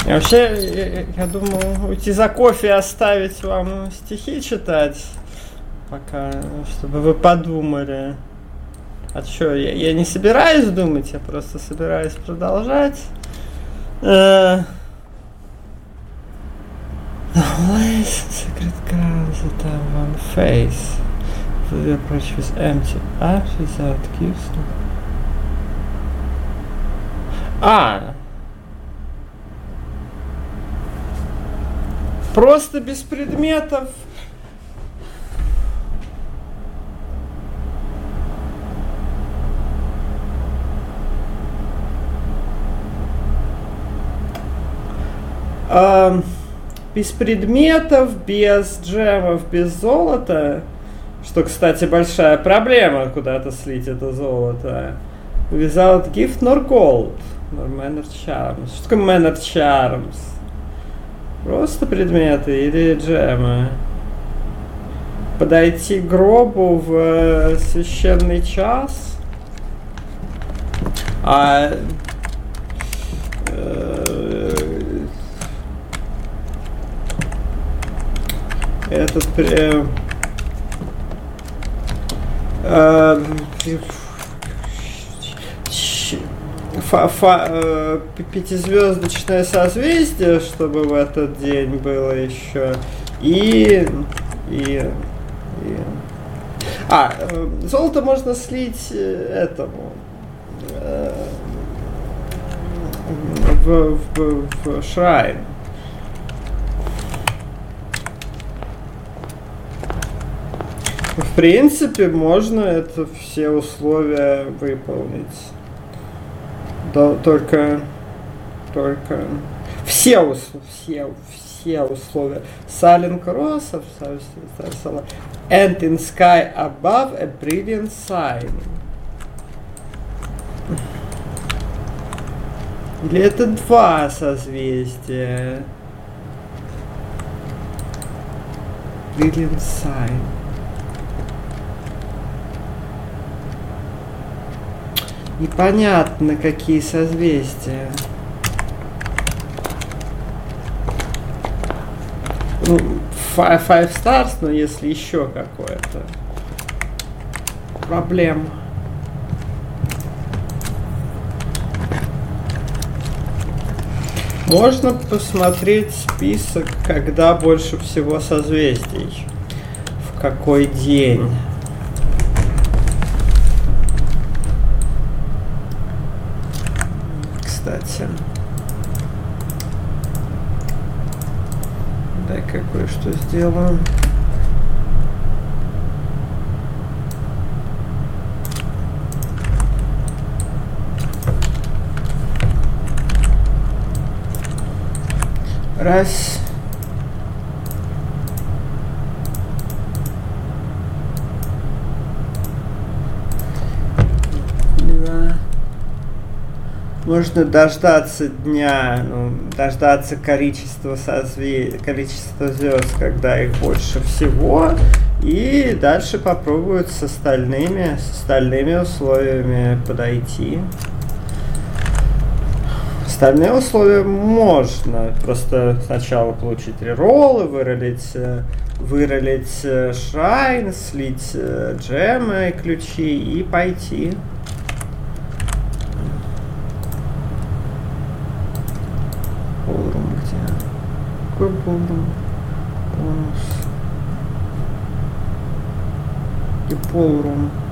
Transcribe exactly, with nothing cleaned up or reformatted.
И вообще, я, я думал уйти за кофе и оставить вам стихи читать, пока, чтобы вы подумали. А что, я, я не собираюсь думать, я просто собираюсь продолжать. Uh, secret grounds that have one face. The approach with empty arms without gifts. А! Просто без предметов. Uh, без предметов, без джемов, без золота, что, кстати, большая проблема куда-то слить это золото. Without gift nor gold, nor manner charms. Что такое manner charms? Просто предметы или джемы? Подойти к гробу в священный час? А... Этот э, э, фа, фа, э, пятизвездочное созвездие, чтобы в этот день было еще, и, и, и... а э, золото можно слить этому э, в, в, в шрайн. В принципе, можно это все условия выполнить. Да, только, только все, все, все условия. Silent cross of and in sky above a brilliant sign. Или это два созвездия? Brilliant sign. Непонятно, какие созвездия. Ну, five, five stars, но если еще какое-то. Проблема. Можно посмотреть список, когда больше всего созвездий. В какой день. Кстати. Дай-ка кое-что сделаю. Раз. Два. Можно дождаться дня, ну, дождаться количества созвездий, количества звезд, когда их больше всего, и дальше попробовать с остальными, с остальными условиями подойти. Остальные условия можно просто сначала получить рероллы, выролить, выролить шрайн, слить джемы, ключи и пойти. Полрум где? Какой полрум? Бонус. И полрум.